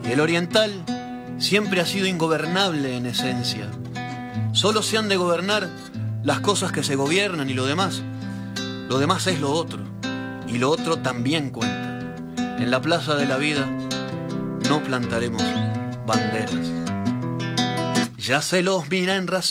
Y el oriental siempre ha sido ingobernable en esencia. Solo se han de gobernar las cosas que se gobiernan y lo demás es lo otro. Y lo otro también cuenta. En la plaza de la vida no plantaremos banderas. Ya se los mira en ración.